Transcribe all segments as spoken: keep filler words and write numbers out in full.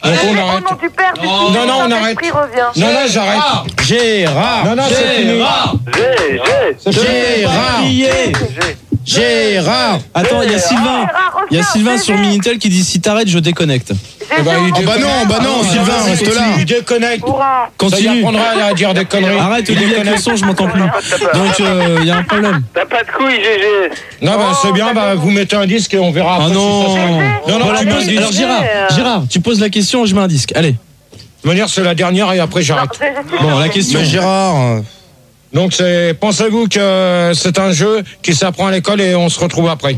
Donc on arrête. Au nom du Père, du Non, Fils, non, on du arrête. Saint-Esprit revient. Non, non, j'arrête. Gérard. Non, non, c'est fini. G, G. Gérard. Gérard. Attends, il y a Sylvain. Gérard, Il y a reviens, Sylvain Gégé. sur Minitel qui dit si t'arrêtes, je déconnecte. Eh ben, il Oh bah non, bah non, Sylvain, reste là. Il déconnecte. Hurrah. Ça y Continue. apprendra à dire des conneries. Arrête, Il Olivier, avec le déconnecte. son, je m'entends plus. Donc, il y a un problème. T'as pas de couilles, G G. Non, bah, c'est bien, bah, vous mettez un disque et on verra. Ah après non. si ça se fait. Non, non, Bon, tu mets un alors, disque. alors, Gérard, Gérard, tu poses la question, je mets un disque. Allez. De toute manière, c'est la dernière et après j'arrête. Non, Gégé, s'il Bon, te la plaît. question. Mais Gérard, euh, Donc, c'est, pensez-vous que c'est un jeu qui s'apprend à l'école et on se retrouve après?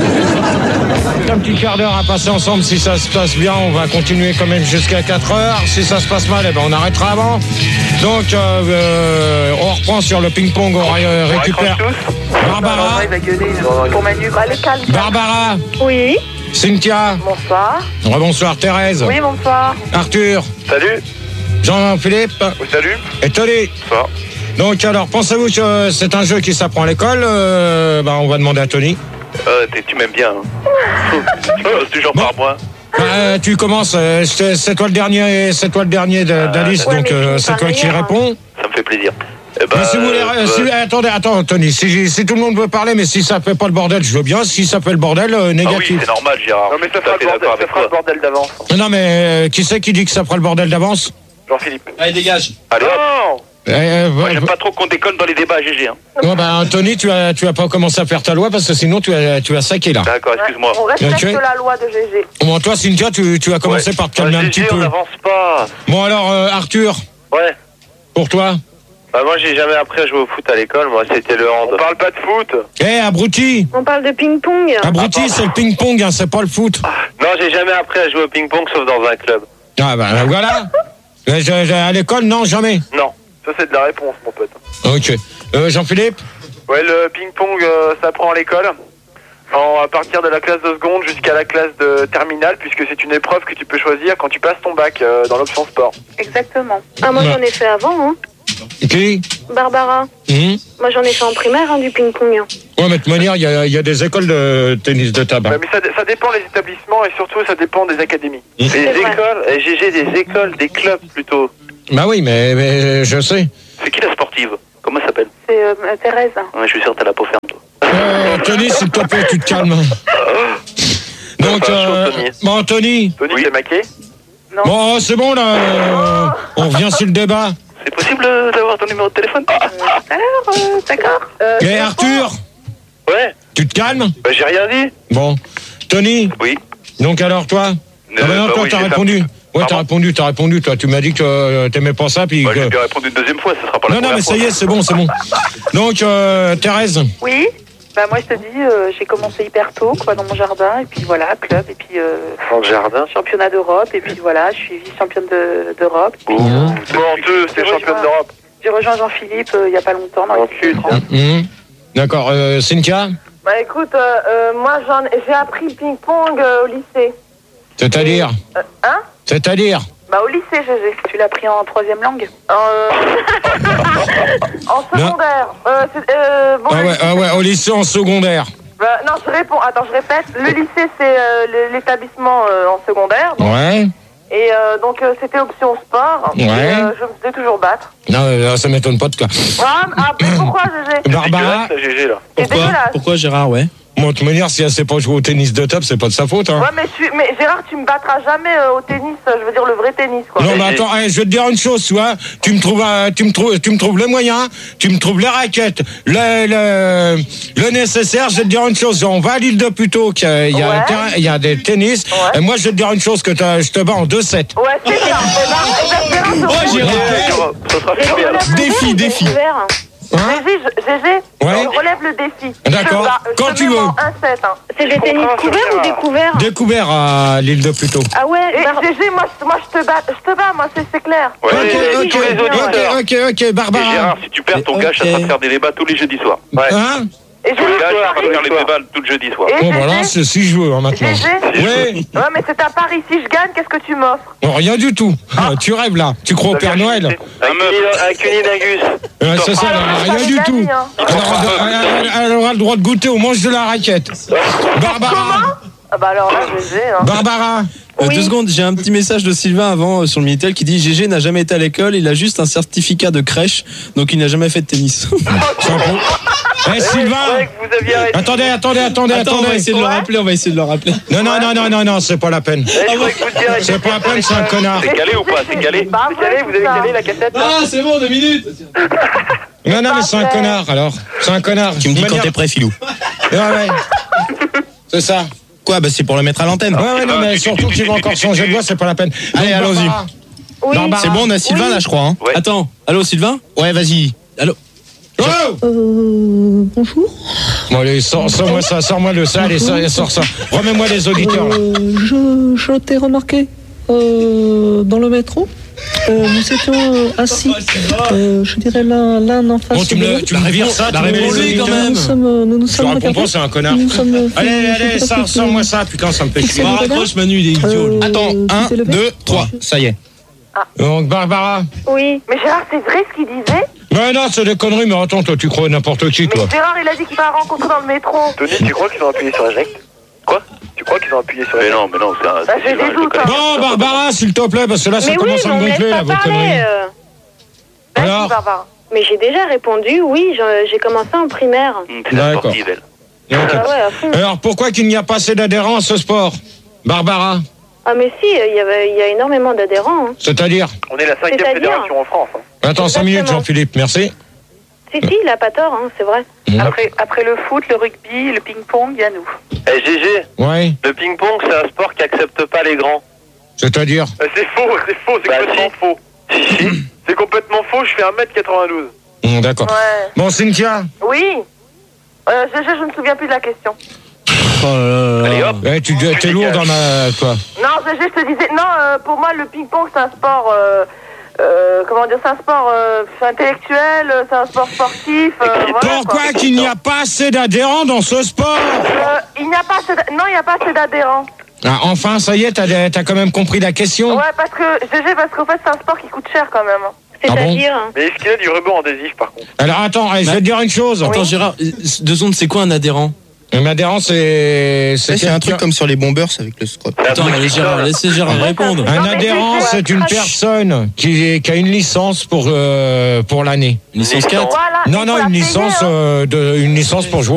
Un petit quart d'heure à passer ensemble. Si ça se passe bien, on va continuer quand même jusqu'à quatre heures. Si ça se passe mal, eh ben, on arrêtera avant. Donc, euh, euh, on reprend sur le ping-pong. On ré- euh, récupère Barbara. Il va gueuler pour Manu. Allez, calme. Barbara. Oui. Cynthia. Bonsoir. Bonsoir Thérèse. Oui, bonsoir. Arthur. Salut. Jean-Philippe. Oui, salut. Et Tony. Bonsoir. Donc, alors, pensez-vous que c'est un jeu qui s'apprend à l'école? euh, bah, On va demander à Tony. Euh, t'es- tu m'aimes bien. Hein. Tu passes toujours par moi. Bah, euh, tu commences, euh, c'est c'est toi le dernier, c'est toi le dernier de- d'Alice, ouais, donc mais euh, je c'est peux toi pas qui rire. réponds. Ça me fait plaisir. Eh ben, Mais si vous voulez, euh, euh, si- attendez, attends, Tony, si, si tout le monde veut parler, mais si ça fait pas le bordel, je veux bien. Si ça fait le bordel, euh, Ah oui, négatif. c'est normal, Gérard. Non mais ça Tout fera à le fait bordel, d'accord ça avec fera le toi. bordel d'avance. Non, mais euh, qui c'est qui dit que ça fera le bordel d'avance? Jean-Philippe. Allez, dégage. Allez, hop. Non. Eh, euh, Moi, ouais, j'aime pas trop qu'on déconne dans les débats, G G. Hein. ouais, bah, Tony, tu as, tu as pas commencé à faire ta loi parce que sinon tu as, tu as saqué là. D'accord, excuse-moi. On respecte Ok. la loi de Gégé. Bon, toi, Cynthia, tu, tu as commencé Ouais. par te calmer Ah, un G petit G, peu. on n'avance pas. Bon, alors, euh, Arthur, Ouais. pour toi. Bah, moi, j'ai jamais appris à jouer au foot à l'école. Moi, c'était le hand. On parle pas de foot. Eh, abruti, On parle de ping-pong. abruti, c'est le ping-pong, hein, c'est pas le foot. Non, j'ai jamais appris à jouer au ping-pong sauf dans un club. Ah, bah, voilà. Je- je- à l'école, non, jamais. Non. Ça c'est de la réponse mon pote. Ok. Euh, Jean-Philippe? Ouais, le ping-pong euh, ça prend à l'école. En, à partir de la classe de seconde jusqu'à la classe de terminale, puisque c'est une épreuve que tu peux choisir quand tu passes ton bac euh, dans l'option sport. Exactement. Ah, moi Ouais. j'en ai fait avant, hein. Qui? Barbara. Hum Moi j'en ai fait en primaire, hein, du ping-pong. hein. Ouais, mais de toute manière, il y a, il y a des écoles de tennis de tabac. Ouais, mais ça, ça dépend des établissements et surtout ça dépend des académies. Des C'est vrai. écoles, eh, G G, des écoles, des clubs plutôt. Bah oui, mais, mais je sais. C'est qui la sportive? Comment elle s'appelle? C'est euh, Thérèse. Ouais, je suis sûr que t'as la peau ferme, toi. Euh, Tony, s'il te plaît, tu te calmes. Donc, Ça va, euh, chaud, Tony. bon, Tony. Tony, Oui. t'es maqué? Non. Bon, c'est bon, là. euh, on revient sur le débat. C'est possible euh, d'avoir ton numéro de téléphone? Tout à l'heure, euh, d'accord. Euh, Et Arthur, Ouais. tu te calmes? Bah, j'ai rien dit. Bon. Tony, Oui. donc alors, toi? Ah bah non, bah toi, oui, t'as j'ai fait un répondu. petit- Ouais, t'as Pardon. répondu, t'as répondu, toi. Tu m'as dit que euh, t'aimais pas ça, puis Bah, que... j'ai bien répondu une deuxième fois, ça sera pas la Non, non, première mais ça fois. y est, c'est bon, c'est bon. Donc, euh, Thérèse, Oui. Bah moi je te dis, euh, j'ai commencé hyper tôt, quoi, dans mon jardin, et puis voilà, club, et puis euh, Dans le jardin. championnat d'Europe, et puis voilà, je suis vice-championne de- d'Europe. Puis, Mmh. euh, Honteux, c'est J'ai championne rejoint- d'Europe. j'ai rejoint Jean-Philippe euh, il y a pas longtemps, dans les Ensuite, petits écrans. Hum. D'accord, euh, Cynthia, Bah écoute, euh, euh, moi j'en, j'ai appris le ping-pong euh, au lycée. c'est-à-dire Euh, hein C'est-à-dire Bah au lycée, Gégé. Tu l'as pris en troisième langue. Euh... en secondaire. Euh, c'est- euh, bon, Ah le ouais, lycée, ah ouais, au lycée en secondaire. bah, non, je réponds. Attends, je répète. Le lycée, c'est euh, le- l'établissement euh, en secondaire. Donc, Ouais. et euh, donc, euh, c'était option sport. Ouais. Et, euh, je me faisais toujours battre. Non, euh, ça m'étonne pas de toi. Ah, ah, mais pourquoi, Gégé? Barbara, C'est G G, là. C'est Pourquoi dégueulasse. Pourquoi Gérard, ouais? bon, de toute manière, si elle sait pas jouer au tennis de table, c'est pas de sa faute. Hein. Ouais, mais, tu, mais Gérard, tu me battras jamais euh, au tennis. euh, Je veux dire, le vrai tennis, quoi. Non, mais attends, eh, je vais te dire une chose, tu vois. Tu me trouves, euh, tu me trouves, tu me trouves les moyens, tu me trouves les raquettes, le, le, le nécessaire. Je vais te dire une chose. On va à l'île de Puteaux, qu'il y a, il y a Ouais. un terrain, il y a des tennis. Ouais. Et moi, je vais te dire une chose que t'as- je te bats en deux sept. Ouais, c'est ça. Eh ben, eh ben, Gérard, je Oh, relève- Gérard. Ça sera je super. relève le Défi, défi. Vert. Hein Gégé, je- Gégé, Ouais. je relève le défi. D'accord. Je- bah, je Quand te tu mets veux. en un sept, hein. C'est des Je tennis comprends, couverts ou Gérard. découverts? Découvert à l'île de Puteaux. Ah ouais, et Gégé, moi, je- moi je te bats, je te bats, moi c'est c'est clair. Ouais, Ok, et- et ok, tous les auditeurs. ok, ok, ok, Et Barbara. Gérard, si tu perds ton Ok. cash, ça sera de faire des débats tous les jeudis soirs. Ouais. Hein? Et Tous les Gégé, gars, ça Paris, va faire les débats tout le jeudi soir. et Bon, voilà, Gégé, c'est si je veux hein, maintenant. Gégé, Oui. ouais, mais c'est à Paris, si je gagne, qu'est-ce que tu m'offres? Non, rien du tout. Ah, tu rêves là. Tu crois au Père Noël? Un meuf. Avec une Inagus. Ouais, c'est ça, là, Ah, rien j'ai du gagné, tout. hein. Alors, elle, elle- elle aura le droit de goûter au manche de la raquette. Barbara. Ah bah alors là, G G. Hein. Barbara. Euh, Oui. Deux secondes, j'ai un petit message de Sylvain avant euh, sur le Minitel qui dit G G n'a jamais été à l'école, il a juste un certificat de crèche, donc il n'a jamais fait de tennis. Eh, Eh, je Sylvain. croyais que vous aviez arrêté. Attendez, attendez, attendez, Attends, on va attendez. essayer de le Ouais. rappeler, on va essayer de le rappeler. Non, non, non, non, non, non, c'est pas la peine. Eh, je croyais que vous aviez arrêté. C'est pas la peine, c'est un connard. C'est calé ou pas? C'est calé? Pas C'est calé, vous avez calé la cassette là Ah, c'est bon, deux minutes. Non, non, mais c'est un connard, alors. C'est un connard. Tu me dis De quand manière- t'es prêt, Philou. Ouais, ouais. C'est ça. Quoi? Bah, c'est pour le mettre à l'antenne. Ouais, ouais, non, mais surtout qu'il va encore changer de voix, c'est pas la peine. Allez, Donc, allons-y. Barbara. Oui. Barbara. C'est bon, on a Sylvain Oui. là, je crois. Hein. Ouais. Attends, allô Sylvain? Ouais, vas-y. Allô? Oh Euh, bonjour. Bon, allez, sors, sors-moi ça, sors-moi le ça, allez, sors, sors ça. Remets-moi les auditeurs, là. Euh, je je t'ai remarqué euh, dans le métro. Euh, nous étions euh, assis, euh, je dirais l'un l'un en face Bon, tu de me, l'autre. tu me vires ça, tu me mets les réponds-lui quand auditeurs. même. Nous sommes, euh, nous nous Je sommes réponds regardés. pas, c'est un connard. Nous nous sommes, euh, Allez, fait- allez, fait sors, quelques- sors-moi ça, putain, ça me fait chier. Bon, Raccroche Manu, il est idiot. Euh, lui. Attends, tu un, t'es levé deux, trois. Ça y est. Donc, Barbara. Oui. Mais Gérard, c'est vrai ce qu'il disait. Ouais, non, c'est des conneries, mais attends, toi, tu crois n'importe qui, Mais toi. Gérard, il a dit qu'il va rencontrer dans le métro. Tony, tu crois qu'ils ont appuyé sur eject? Quoi? Tu crois qu'ils ont appuyé sur Mais eject? non, mais non, c'est un. Bah, j'ai Sylvain, des je le doutes, connais. hein. Bon, Barbara, s'il te plaît, parce que là, ça Mais oui, commence à mais on me me gonfler, laisse là, pas vos parler. conneries. euh. Vas-y, Alors Barbara. Mais j'ai déjà répondu, oui, je- j'ai commencé en primaire. Hum, C'est la D'accord. sportive, elle. Ok. Ah ouais, à fond. Alors, pourquoi qu'il n'y a pas assez d'adhérents à ce sport, Barbara? Ah mais si, il y, avait- il y a énormément d'adhérents. Hein. C'est-à-dire? On est la cinquième C'est-à-dire fédération en France. hein. Attends, cinq minutes, Exactement. Jean-Philippe, merci. Si, si, il a pas tort, hein, c'est vrai. Après, après le foot, le rugby, le ping-pong, il y a nous. Eh, G G, Ouais, le ping-pong, c'est un sport qui accepte pas les grands. c'est-à-dire? Euh, C'est faux, c'est faux, c'est Bah, complètement si. faux. Si, si. C'est complètement faux, je fais un mètre quatre-vingt-douze. Hum, D'accord. Ouais. Bon, Cynthia, Oui. Euh, G G, je ne me souviens plus de la question. Oh là là. Allez, hop. ouais, tu t'es lourd dans la... toi. Non, G G, je te disais. Non, euh, pour moi, le ping-pong, c'est un sport. Euh, euh, comment dire, c'est un sport euh, intellectuel, c'est un sport sportif. euh, voilà, Pourquoi quoi. qu'il n'y a pas assez d'adhérents dans ce sport? Euh, Il n'y a pas assez d'a- Non, il n'y a pas assez d'adhérents. Ah, enfin, ça y est, t'as t'as quand même compris la question? Ouais, parce que G G, parce qu'en fait, c'est un sport qui coûte cher quand même. C'est-à-dire, hein. Mais est-ce qu'il y a du ruban adhésif par contre? Alors, attends, allez, je vais te dire une chose. Attends Gérard, euh, deux secondes, c'est quoi un adhérent? Un adhérent, c'est... Ça, c'est un quelqu'un- truc comme sur les bombers avec le scrot. C'est un Attends, truc allez qui Gérard, colle. laissez Gérard répondre. Un Non, mais adhérent, c'est- c'est une personne qui, qui a une licence pour, euh, pour l'année. Licence quatre? Voilà. Non, il non, faut la une payer, licence, hein. euh, de, une licence pour jouer